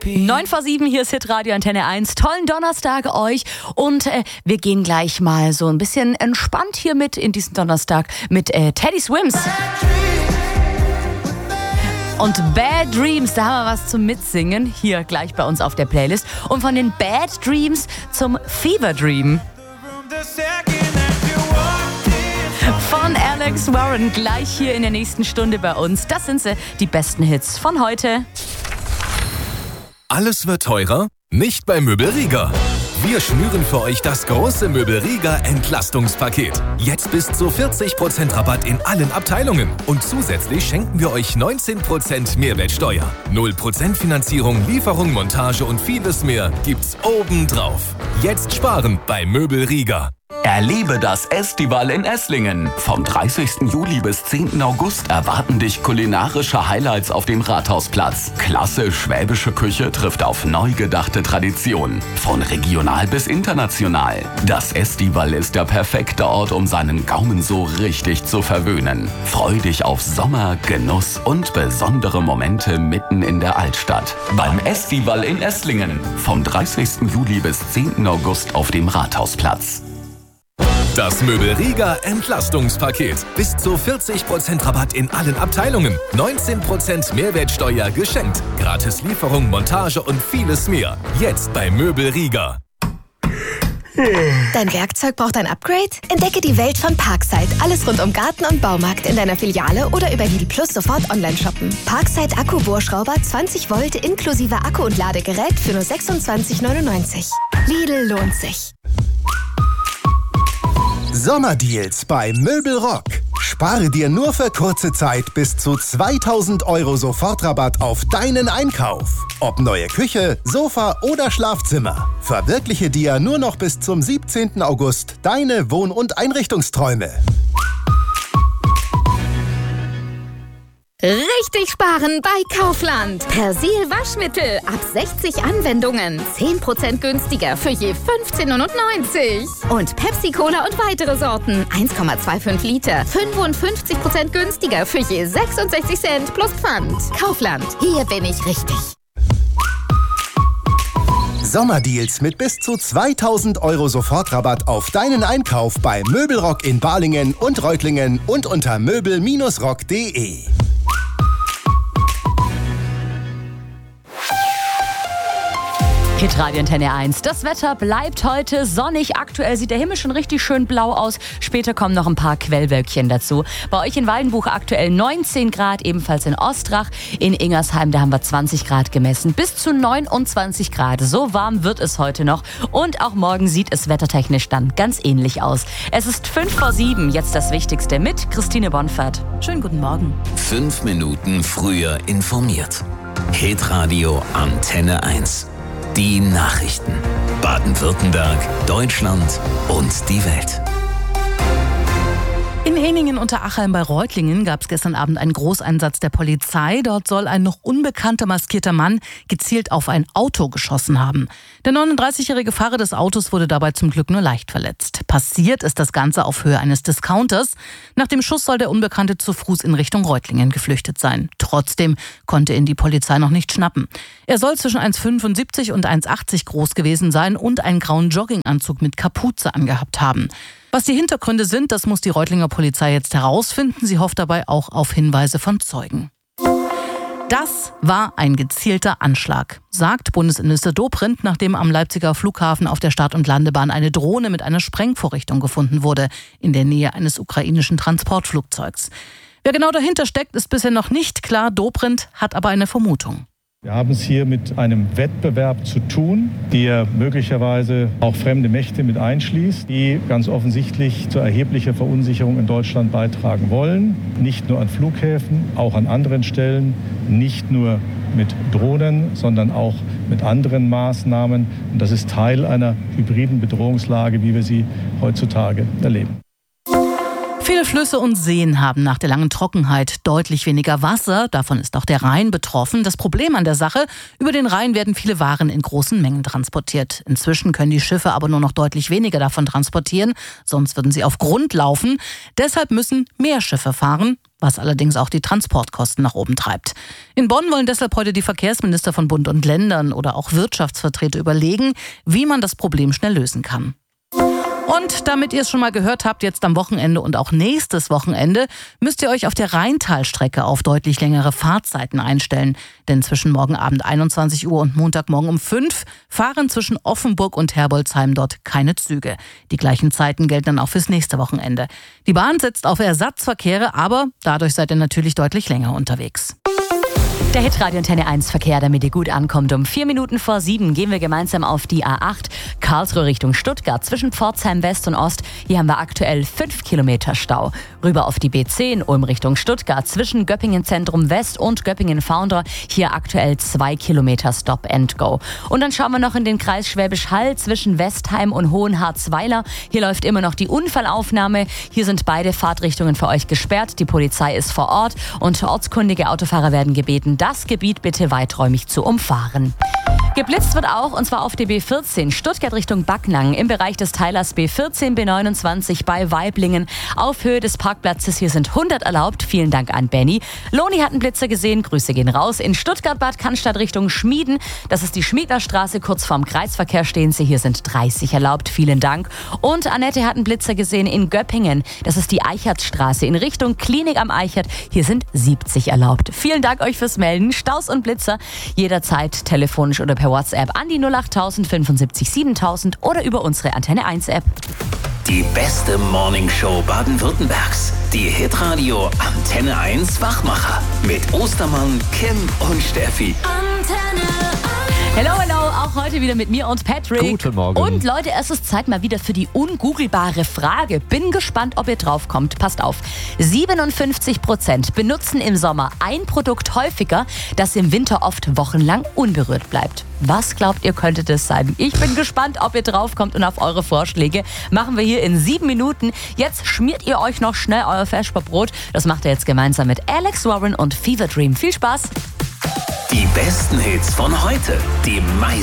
9:07, hier ist Hitradio Antenne 1. Tollen Donnerstag euch. Und wir gehen gleich mal so ein bisschen entspannt hier mit in diesen Donnerstag mit Teddy Swims. Und Bad Dreams, da haben wir was zum Mitsingen, hier gleich bei uns auf der Playlist. Und von den Bad Dreams zum Fever Dream. Von Alex Warren, gleich hier in der nächsten Stunde bei uns. Das sind sie, die besten Hits von heute. Alles wird teurer? Nicht bei Möbelriga. Wir schnüren für euch das große Möbelriga Entlastungspaket. Jetzt bis zu 40% Rabatt in allen Abteilungen. Und zusätzlich schenken wir euch 19% Mehrwertsteuer. 0% Finanzierung, Lieferung, Montage und vieles mehr gibt's obendrauf. Jetzt sparen bei Möbelriga. Erlebe das Estival in Esslingen. Vom 30. Juli bis 10. August erwarten dich kulinarische Highlights auf dem Rathausplatz. Klassisch schwäbische Küche trifft auf neu gedachte Traditionen. Von regional bis international. Das Estival ist der perfekte Ort, um seinen Gaumen so richtig zu verwöhnen. Freu dich auf Sommer, Genuss und besondere Momente mitten in der Altstadt. Beim Estival in Esslingen. Vom 30. Juli bis 10. August auf dem Rathausplatz. Das Möbelriga Entlastungspaket. Bis zu 40% Rabatt in allen Abteilungen. 19% Mehrwertsteuer geschenkt. Gratis Lieferung, Montage und vieles mehr. Jetzt bei Möbelriga. Dein Werkzeug braucht ein Upgrade? Entdecke die Welt von Parkside. Alles rund um Garten und Baumarkt in deiner Filiale oder über Lidl Plus sofort online shoppen. Parkside Akku-Bohrschrauber 20 Volt inklusive Akku und Ladegerät für nur 26,99. Lidl lohnt sich. Sommerdeals bei Möbelrock. Spare dir nur für kurze Zeit bis zu 2.000 € Sofortrabatt auf deinen Einkauf. Ob neue Küche, Sofa oder Schlafzimmer. Verwirkliche dir nur noch bis zum 17. August deine Wohn- und Einrichtungsträume. Richtig sparen bei Kaufland. Persil Waschmittel ab 60 Anwendungen. 10% günstiger für je 15,99 €. Und Pepsi Cola und weitere Sorten. 1,25 Liter. 55% günstiger für je 66 Cent plus Pfand. Kaufland. Hier bin ich richtig. Sommerdeals mit bis zu 2.000 € Sofortrabatt auf deinen Einkauf bei Möbelrock in Balingen und Reutlingen und unter möbel-rock.de. Hitradio Antenne 1. Das Wetter bleibt heute sonnig. Aktuell sieht der Himmel schon richtig schön blau aus. Später kommen noch ein paar Quellwölkchen dazu. Bei euch in Waldenbuch aktuell 19 Grad, ebenfalls in Ostrach. In Ingersheim, da haben wir 20 Grad gemessen. Bis zu 29 Grad. So warm wird es heute noch. Und auch morgen sieht es wettertechnisch dann ganz ähnlich aus. Es ist 5:07. Jetzt das Wichtigste mit Christine Bonfert. Schönen guten Morgen. 5 Minuten früher informiert. Hitradio Antenne 1. Die Nachrichten. Baden-Württemberg, Deutschland und die Welt. In Ehningen unter Achalm bei Reutlingen gab es gestern Abend einen Großeinsatz der Polizei. Dort soll ein noch unbekannter maskierter Mann gezielt auf ein Auto geschossen haben. Der 39-jährige Fahrer des Autos wurde dabei zum Glück nur leicht verletzt. Passiert ist das Ganze auf Höhe eines Discounters. Nach dem Schuss soll der Unbekannte zu Fuß in Richtung Reutlingen geflüchtet sein. Trotzdem konnte ihn die Polizei noch nicht schnappen. Er soll zwischen 1,75 und 1,80 groß gewesen sein und einen grauen Jogginganzug mit Kapuze angehabt haben. Was die Hintergründe sind, das muss die Reutlinger Polizei jetzt herausfinden. Sie hofft dabei auch auf Hinweise von Zeugen. Das war ein gezielter Anschlag, sagt Bundesinnenminister Dobrindt, nachdem am Leipziger Flughafen auf der Start- und Landebahn eine Drohne mit einer Sprengvorrichtung gefunden wurde, in der Nähe eines ukrainischen Transportflugzeugs. Wer genau dahinter steckt, ist bisher noch nicht klar. Dobrindt hat aber eine Vermutung. Wir haben es hier mit einem Wettbewerb zu tun, der möglicherweise auch fremde Mächte mit einschließt, die ganz offensichtlich zu erheblicher Verunsicherung in Deutschland beitragen wollen. Nicht nur an Flughäfen, auch an anderen Stellen, nicht nur mit Drohnen, sondern auch mit anderen Maßnahmen. Und das ist Teil einer hybriden Bedrohungslage, wie wir sie heutzutage erleben. Viele Flüsse und Seen haben nach der langen Trockenheit deutlich weniger Wasser. Davon ist auch der Rhein betroffen. Das Problem an der Sache: über den Rhein werden viele Waren in großen Mengen transportiert. Inzwischen können die Schiffe aber nur noch deutlich weniger davon transportieren, sonst würden sie auf Grund laufen. Deshalb müssen mehr Schiffe fahren, was allerdings auch die Transportkosten nach oben treibt. In Bonn wollen deshalb heute die Verkehrsminister von Bund und Ländern oder auch Wirtschaftsvertreter überlegen, wie man das Problem schnell lösen kann. Und damit ihr es schon mal gehört habt, jetzt am Wochenende und auch nächstes Wochenende müsst ihr euch auf der Rheintalstrecke auf deutlich längere Fahrzeiten einstellen. Denn zwischen morgen Abend 21 Uhr und Montagmorgen um 5 fahren zwischen Offenburg und Herbolzheim dort keine Züge. Die gleichen Zeiten gelten dann auch fürs nächste Wochenende. Die Bahn setzt auf Ersatzverkehre, aber dadurch seid ihr natürlich deutlich länger unterwegs. Der Hitradio Antenne 1 Verkehr, damit ihr gut ankommt. Um 4 Minuten vor 7 gehen wir gemeinsam auf die A8 Karlsruhe Richtung Stuttgart. Zwischen Pforzheim West und Ost, hier haben wir aktuell 5 Kilometer Stau. Rüber auf die B10 Ulm Richtung Stuttgart. Zwischen Göppingen Zentrum West und Göppingen Founder, hier aktuell 2 Kilometer Stop and Go. Und dann schauen wir noch in den Kreis Schwäbisch Hall zwischen Westheim und Hohenharzweiler. Hier läuft immer noch die Unfallaufnahme. Hier sind beide Fahrtrichtungen für euch gesperrt. Die Polizei ist vor Ort und ortskundige Autofahrer werden gebeten, das Gebiet bitte weiträumig zu umfahren. Geblitzt wird auch, und zwar auf der B14 Stuttgart Richtung Backnang im Bereich des Teilers B14, B29 bei Weiblingen auf Höhe des Parkplatzes. Hier sind 100 erlaubt. Vielen Dank an Benny. Loni hat einen Blitzer gesehen. Grüße gehen raus. In Stuttgart Bad Cannstatt Richtung Schmieden. Das ist die Schmiednerstraße. Kurz vorm Kreisverkehr stehen sie. Hier sind 30 erlaubt. Vielen Dank. Und Annette hat einen Blitzer gesehen in Göppingen. Das ist die Eichertstraße in Richtung Klinik am Eichert. Hier sind 70 erlaubt. Vielen Dank euch fürs Melden. Staus und Blitzer jederzeit telefonisch oder per WhatsApp an die 08000 75 7000 oder über unsere Antenne 1 App. Die beste Morningshow Baden-Württembergs. Die Hitradio Antenne 1 Wachmacher. Mit Ostermann, Kim und Steffi. Antenne 1. Hello, auch heute wieder mit mir und Patrick. Guten Morgen. Und Leute, es ist Zeit mal wieder für die ungoogelbare Frage. Bin gespannt, ob ihr drauf kommt. Passt auf. 57% benutzen im Sommer ein Produkt häufiger, das im Winter oft wochenlang unberührt bleibt. Was glaubt ihr, könnte das sein? Ich bin gespannt, ob ihr drauf kommt und auf eure Vorschläge. Machen wir hier in 7 Minuten. Jetzt schmiert ihr euch noch schnell euer Vesperbrot. Das macht ihr jetzt gemeinsam mit Alex Warren und Fever Dream. Viel Spaß! Die besten Hits von heute. Die meisten